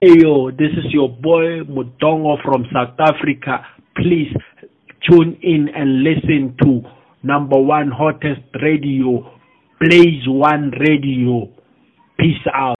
Hey yo, this is your boy Mudongo from South Africa. Please tune in and listen to number one hottest radio, Blaze One Radio. Peace out.